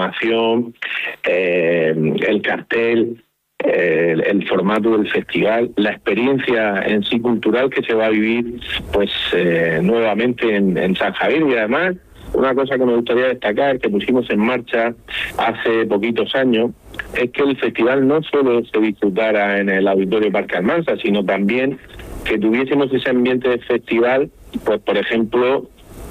programación, el cartel, el formato del festival, la experiencia en sí cultural que se va a vivir pues nuevamente en San Javier. Y además, una cosa que me gustaría destacar, que pusimos en marcha hace poquitos años, es que el festival no solo se disfrutara en el Auditorio Parque Almansa, sino también que tuviésemos ese ambiente de festival, pues por ejemplo,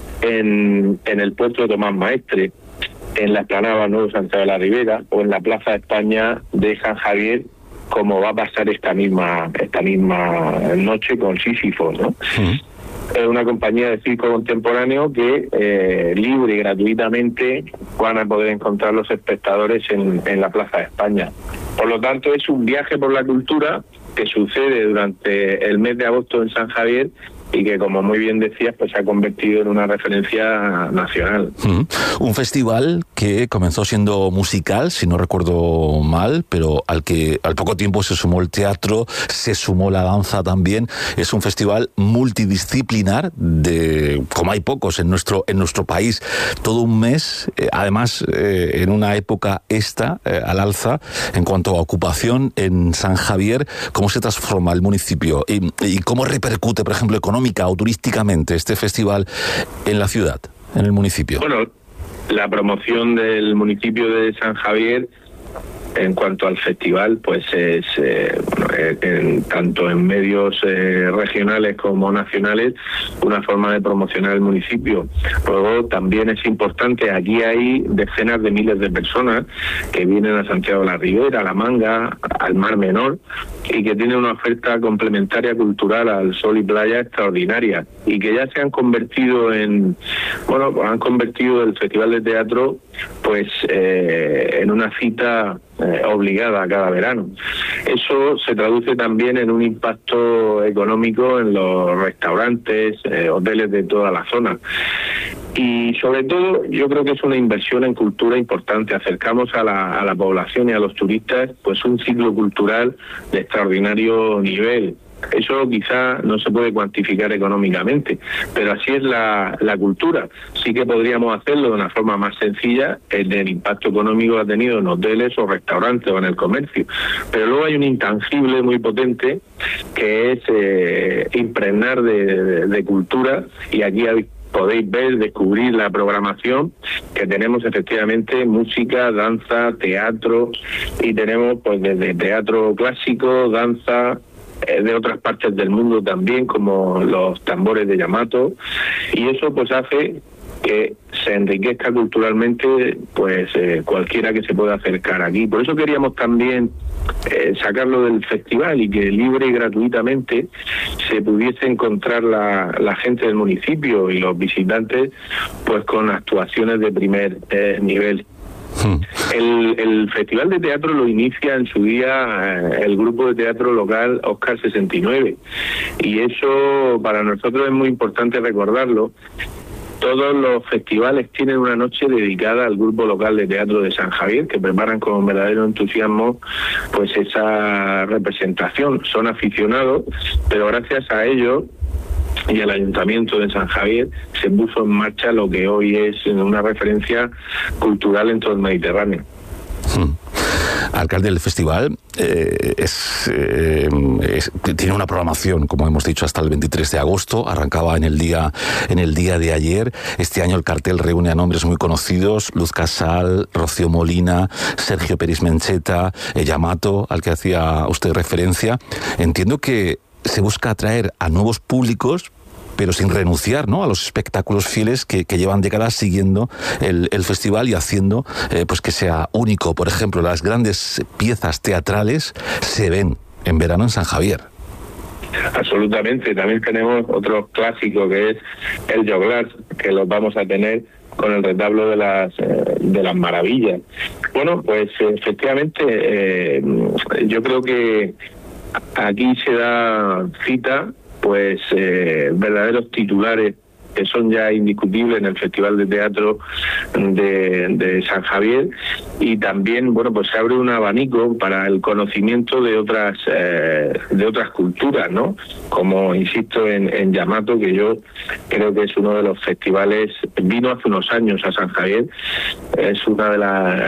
en el puerto de Tomás Maestre, en la explanada Nuevo Santiago de la Ribera o en la Plaza de España de San Javier, como va a pasar esta misma noche con Sísifo, ¿no? Sí. Es una compañía de circo contemporáneo que libre y gratuitamente van a poder encontrar los espectadores en la Plaza de España. Por lo tanto, es un viaje por la cultura que sucede durante el mes de agosto en San Javier y que, como muy bien decías, pues se ha convertido en una referencia nacional. Un festival que comenzó siendo musical, si no recuerdo mal, pero al poco tiempo se sumó el teatro, se sumó la danza también. Es un festival multidisciplinar, como hay pocos en nuestro país. Todo un mes, además en una época al alza en cuanto a ocupación en San Javier. ¿Cómo se transforma el municipio y cómo repercute, por ejemplo, económica o turísticamente este festival en la ciudad, en el municipio? Bueno, la promoción del municipio de San Javier en cuanto al festival, pues es tanto en medios regionales como nacionales, una forma de promocionar el municipio. Luego también es importante, aquí hay decenas de miles de personas que vienen a Santiago de la Ribera, a La Manga, al Mar Menor, y que tienen una oferta complementaria cultural al sol y playa extraordinaria, y que ya se han convertido han convertido el Festival de Teatro pues en una cita obligada cada verano. Eso se traduce también en un impacto económico en los restaurantes, hoteles de toda la zona. Y sobre todo yo creo que es una inversión en cultura importante. Acercamos a la población y a los turistas pues un ciclo cultural de extraordinario nivel. Eso quizá no se puede cuantificar económicamente, pero así es la cultura. Sí que podríamos hacerlo de una forma más sencilla, el impacto económico que ha tenido en hoteles o restaurantes o en el comercio. Pero luego hay un intangible muy potente que es impregnar de cultura, y aquí podéis descubrir la programación que tenemos, efectivamente, música, danza, teatro, y tenemos pues desde teatro clásico, danza de otras partes del mundo también, como los tambores de Yamato, y eso pues hace que se enriquezca culturalmente pues cualquiera que se pueda acercar aquí. Por eso queríamos también sacarlo del festival y que libre y gratuitamente se pudiese encontrar la gente del municipio y los visitantes pues con actuaciones de primer nivel. El Festival de Teatro lo inicia en su día el grupo de teatro local Oscar 69, y eso para nosotros es muy importante recordarlo. Todos los festivales tienen una noche dedicada al grupo local de teatro de San Javier, que preparan con verdadero entusiasmo pues esa representación. Son aficionados, pero gracias a ellos y al Ayuntamiento de San Javier se puso en marcha lo que hoy es una referencia cultural en todo el Mediterráneo. Alcalde, el festival tiene una programación, como hemos dicho, hasta el 23 de agosto. Arrancaba en el día de ayer. Este año el cartel reúne a nombres muy conocidos: Luz Casal, Rocío Molina, Sergio Peris Mencheta, Yamato, al que hacía usted referencia. Entiendo que se busca atraer a nuevos públicos, pero sin renunciar, ¿no?, a los espectáculos fieles que llevan décadas siguiendo el festival y haciendo pues que sea único. Por ejemplo, las grandes piezas teatrales se ven en verano en San Javier. Absolutamente. También tenemos otro clásico que es el Joglar, que los vamos a tener con el retablo de las maravillas. Bueno, pues efectivamente yo creo que aquí se da cita pues verdaderos titulares que son ya indiscutibles en el Festival de Teatro de San Javier, y también pues se abre un abanico para el conocimiento de otras culturas, ¿no? Como insisto en Yamato, que yo creo que es uno de los festivales, vino hace unos años a San Javier, es una de las